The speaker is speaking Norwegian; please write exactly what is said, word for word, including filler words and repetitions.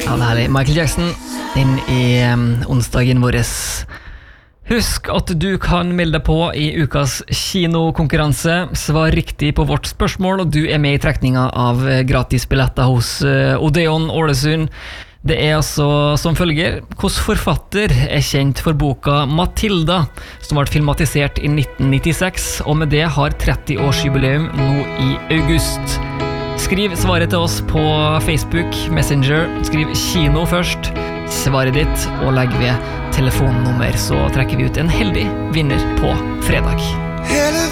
Ja, det er herlig. Michael Jackson inn i um, onsdagen våres. Husk at du kan melde deg på i ukas kinokonkurranse. Svar riktig på vårt spørsmål, og du er med i trekninga av gratisbilletter hos uh, Odeon Ålesund. Det er altså som følger: hvilken forfatter er kjent for boka Matilda, som ble filmatisert i nitten nittiseks, og med det har tretti-årsjubileum nå i august. Skriv svaret til oss på Facebook, Messenger. Skriv kino først, svaret ditt, og legg ved telefonnummer, så trekker vi ut en heldig vinner på fredag. Hele